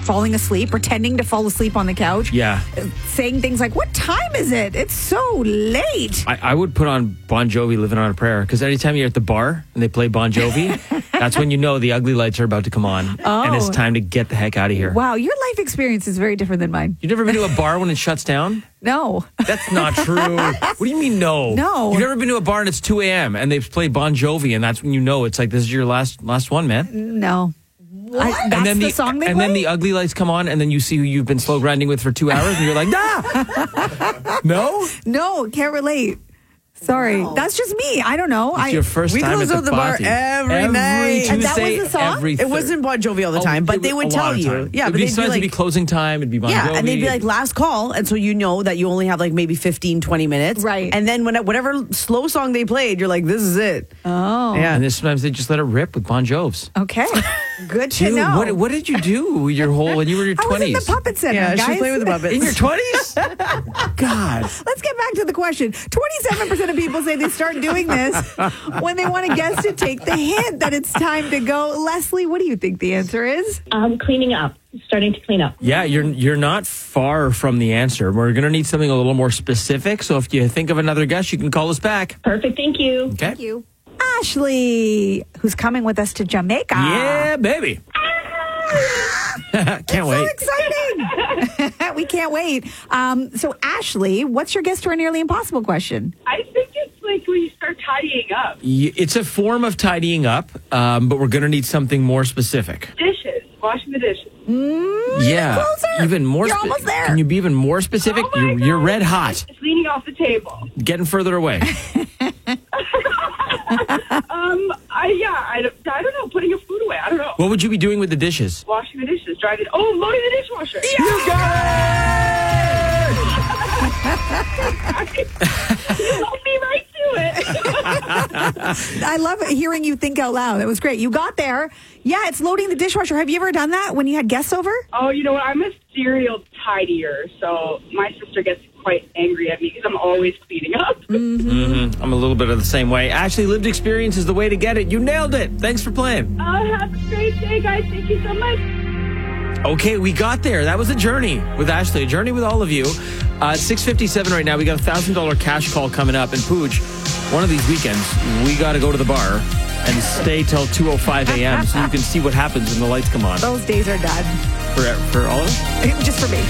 falling asleep, pretending to fall asleep on the couch. Yeah. Saying things like, what time is it? It's so late. I would put on Bon Jovi, Living on a Prayer, because anytime you're at the bar and they play Bon Jovi, that's when you know the ugly lights are about to come on. And it's time to get the heck out of here. Wow, your life experience is very different than mine. You've never been to a bar when it shuts down? No. That's not true. What do you mean no? No. You've never been to a bar and it's 2 a.m. and they've played Bon Jovi and that's when you know it's like this is your last one, man. No. And then the song they play? then the ugly lights come on and then you see who you've been slow grinding with for 2 hours and you're like, nah. No? No, can't relate. Sorry. Wow. That's just me. I don't know. It's your first We time close at out the bar party. every night. And that Tuesday, was the song? every It wasn't Bon Jovi all the time, but they would tell you. Yeah, it'd but be, they'd be sometimes like, it'd be closing time, it'd be Bon Jovi. yeah, and they'd be like last call, and so you know that you only have like maybe 15, 20 minutes. Right. And then whatever slow song they played, you're like, this is it. Oh. Yeah. And then sometimes they just let it rip with Bon Jovi's. Okay. Good to Dude, know. what did you do when you were in your I was in 20s? the puppet center, Yeah, guys. she played with the puppets. In your 20s? God. Let's get back to the question. 27% of people say they start doing this when they want a guest to take the hint that it's time to go. Leslie, what do you think the answer is? Cleaning up, starting to clean up. Yeah, you're not far from the answer. We're going to need something a little more specific. So if you think of another guess, you can call us back. Perfect, thank you. Okay. Thank you. Ashley, who's coming with us to Jamaica. Yeah, baby. Can't wait. So exciting. We can't wait. So, Ashley, what's your guess to our nearly impossible question? I think it's like when you start tidying up. It's a form of tidying up, but we're going to need something more specific. Dishes, washing the dishes. Yeah, closer. even more. You're almost there. Can you be even more specific? Oh my You're God. red hot. It's leaning off the table. Getting further away. I don't know, putting a food away. I don't know. What would you be doing with the dishes? Washing the dishes, driving. Oh, loading the dishwasher. You got it! You helped me right to it. I love hearing you think out loud. That was great. You got there. Yeah, it's loading the dishwasher. Have you ever done that when you had guests over? Oh, you know what? I'm a serial tidier, so my sister gets quite angry at me because I'm always cleaning up. I'm a little bit of the same way. Actually, lived experience is the way to get it. You nailed it. Thanks for playing. Have a great day, guys. Thank you so much. Okay, we got there. That was a journey with Ashley, a journey with all of you. 6:57 right now. We got a $1,000 cash call coming up. And Pooch, one of these weekends, we got to go to the bar and stay till 2:05 a.m. so you can see what happens when the lights come on. Those days are done. For all of us? Just for me.